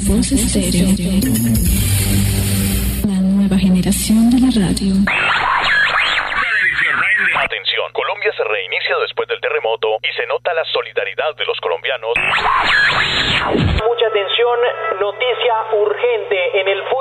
Voz Estéreo, la nueva generación de la radio. Atención, Colombia se reinicia después del terremoto y se nota la solidaridad de los colombianos. Mucha atención, noticia urgente en el fútbol.